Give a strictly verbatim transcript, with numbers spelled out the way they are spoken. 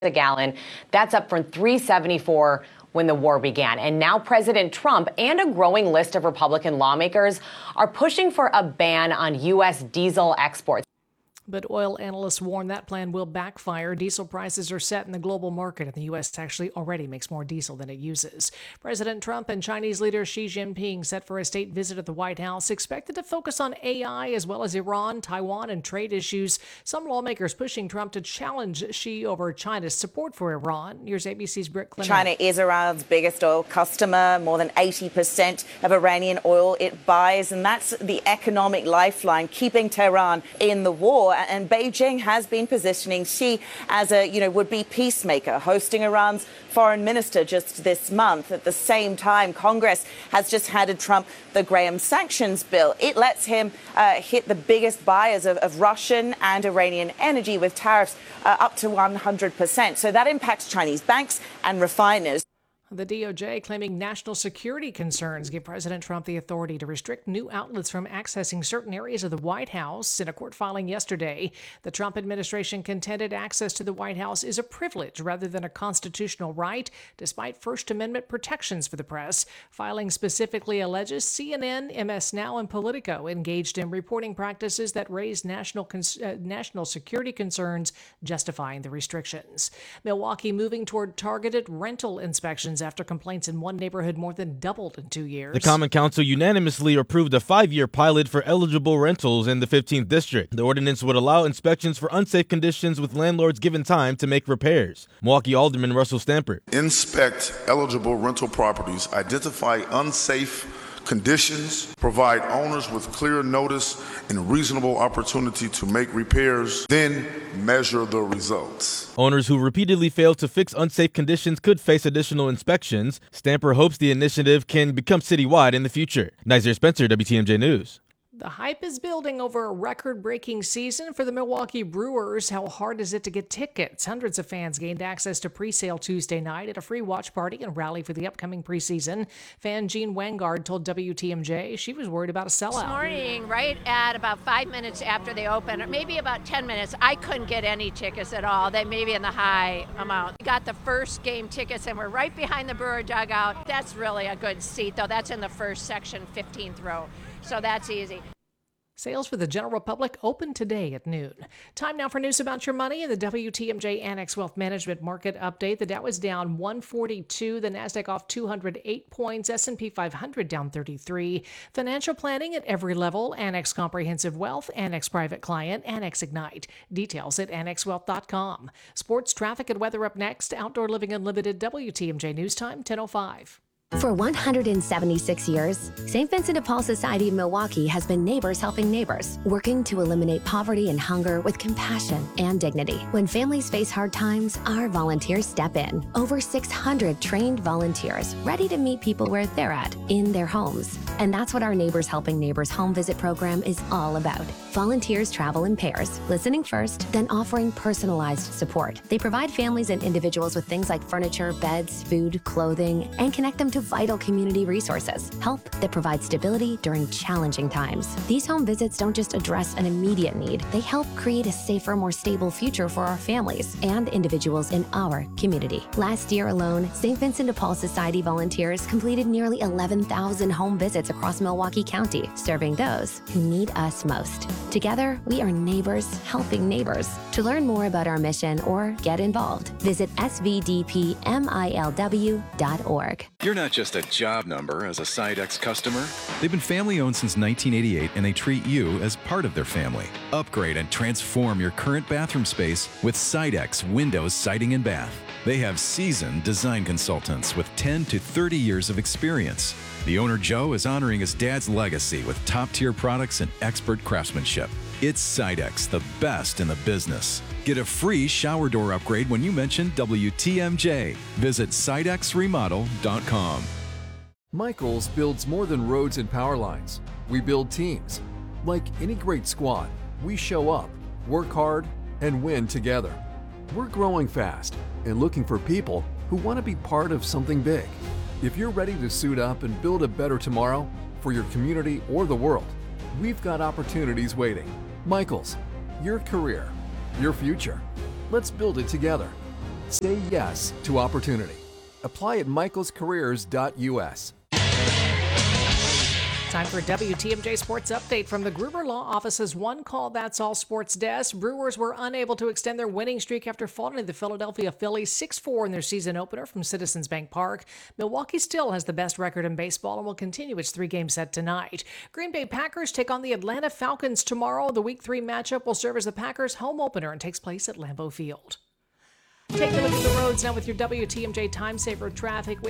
a gallon. That's up from three seventy-four when the war began. And now President Trump and a growing list of Republican lawmakers are pushing for a ban on U S diesel exports. But oil analysts warn that plan will backfire. Diesel prices are set in the global market, and the U S actually already makes more diesel than it uses. President Trump and Chinese leader Xi Jinping set for a state visit at the White House, expected to focus on A I as well as Iran, Taiwan, and trade issues. Some lawmakers pushing Trump to challenge Xi over China's support for Iran. Here's A B C's Britt Clement. China is Iran's biggest oil customer. More than eighty percent of Iranian oil it buys, and that's the economic lifeline keeping Tehran in the war. And Beijing has been positioning Xi as a, you know, would-be peacemaker, hosting Iran's foreign minister just this month. At the same time, Congress has just handed Trump the Graham sanctions bill. It lets him uh, hit the biggest buyers of, of Russian and Iranian energy with tariffs uh, up to one hundred percent. So that impacts Chinese banks and refiners. The D O J claiming national security concerns give President Trump the authority to restrict new outlets from accessing certain areas of the White House. In a court filing yesterday, the Trump administration contended access to the White House is a privilege rather than a constitutional right, despite First Amendment protections for the press. Filing specifically alleges C N N, M S Now, and Politico engaged in reporting practices that raised national, cons- uh, national security concerns, justifying the restrictions. Milwaukee moving toward targeted rental inspections after complaints in one neighborhood more than doubled in two years. The Common Council unanimously approved a five-year pilot for eligible rentals in the fifteenth District. The ordinance would allow inspections for unsafe conditions with landlords given time to make repairs. Milwaukee Alderman Russell Stamper. Inspect eligible rental properties, identify unsafe conditions, provide owners with clear notice and reasonable opportunity to make repairs, then measure the results. Owners who repeatedly fail to fix unsafe conditions could face additional inspections. Stamper hopes the initiative can become citywide in the future. Nazir Spencer, W T M J News. The hype is building over a record-breaking season for the Milwaukee Brewers. How hard is it to get tickets? Hundreds of fans gained access to pre-sale Tuesday night at a free watch party and rally for the upcoming preseason. Fan Jean Wangard told W T M J she was worried about a sellout. This morning, right at about five minutes after they opened, or maybe about ten minutes, I couldn't get any tickets at all. They may be in the high amount. We got the first game tickets, and we're right behind the Brewer dugout. That's really a good seat, though. That's in the first section, fifteenth row. So that's easy. Sales for the general public open today at noon. Time now for news about your money and the W T M J Annex Wealth Management Market Update. The Dow is down one forty-two, the Nasdaq off two hundred eight points, S and P five hundred down thirty-three. Financial planning at every level, Annex Comprehensive Wealth, Annex Private Client, Annex Ignite. Details at annex wealth dot com. Sports, traffic, and weather up next. Outdoor Living Unlimited, W T M J News Time, ten oh five. For one hundred seventy-six years, Saint Vincent de Paul Society of Milwaukee has been neighbors helping neighbors, working to eliminate poverty and hunger with compassion and dignity. When families face hard times, our volunteers step in. Over six hundred trained volunteers ready to meet people where they're at, in their homes. And that's what our Neighbors Helping Neighbors home visit program is all about. Volunteers travel in pairs, listening first, then offering personalized support. They provide families and individuals with things like furniture, beds, food, clothing, and connect them to vital community resources, help that provides stability during challenging times. These home visits don't just address an immediate need, they help create a safer, more stable future for our families and individuals in our community. Last year alone, Saint Vincent de Paul Society volunteers completed nearly eleven thousand home visits across Milwaukee County, serving those who need us most. Together, we are neighbors helping neighbors. To learn more about our mission or get involved, visit s v d p milw dot org. You're not just a job number as a Sidex customer. They've been family-owned since nineteen eighty-eight, and they treat you as part of their family. Upgrade and transform your current bathroom space with Sidex Windows Siding and Bath. They have seasoned design consultants with ten to thirty years of experience. The owner, Joe, is honoring his dad's legacy with top-tier products and expert craftsmanship. It's Sidex, the best in the business. Get a free shower door upgrade when you mention W T M J. Visit sidex remodel dot com. Michaels builds more than roads and power lines. We build teams. Like any great squad, we show up, work hard, and win together. We're growing fast and looking for people who want to be part of something big. If you're ready to suit up and build a better tomorrow for your community or the world, we've got opportunities waiting. Michaels, your career, your future. Let's build it together. Say yes to opportunity. Apply at michaels careers dot u s. Time for a W T M J Sports Update from the Gruber Law Office's One Call That's All Sports Desk. Brewers were unable to extend their winning streak after falling to the Philadelphia Phillies six four in their season opener from Citizens Bank Park. Milwaukee still has the best record in baseball and will continue its three-game set tonight. Green Bay Packers take on the Atlanta Falcons tomorrow. The Week three matchup will serve as the Packers' home opener and takes place at Lambeau Field. Take a look at the roads now with your W T M J Time Saver traffic. We